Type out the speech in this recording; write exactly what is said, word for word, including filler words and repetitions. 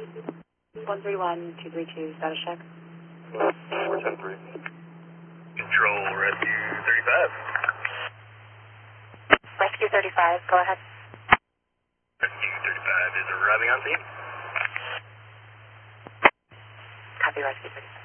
one three one, two three two, status check. four ten three. Control, Rescue thirty-five. Rescue thirty-five, go ahead. Rescue thirty-five is arriving on scene. Copy, Rescue thirty-five.